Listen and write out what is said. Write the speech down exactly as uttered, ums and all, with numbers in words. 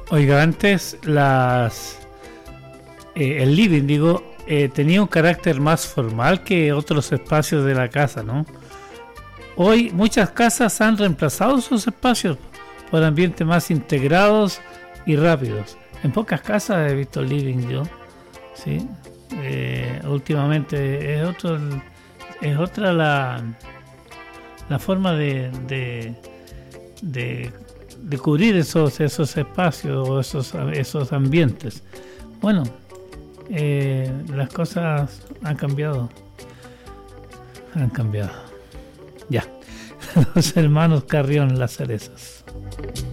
Oiga, antes las eh, el living, digo, eh, tenía un carácter más formal que otros espacios de la casa, ¿no? Hoy muchas casas han reemplazado sus espacios por ambientes más integrados y rápidos. En pocas casas he visto living yo, ¿sí? Eh, últimamente es otro, es otra la, la forma de, de, de, de cubrir esos, esos espacios o esos, esos ambientes. Bueno, eh, las cosas han cambiado, han cambiado. Ya, los hermanos Carrión, Las Cerezas.